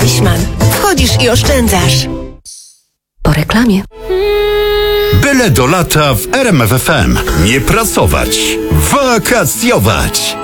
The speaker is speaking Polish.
Fleischmann. Wchodzisz i oszczędzasz. Po reklamie. Byle do lata w RMF FM. Nie pracować, wakacjować.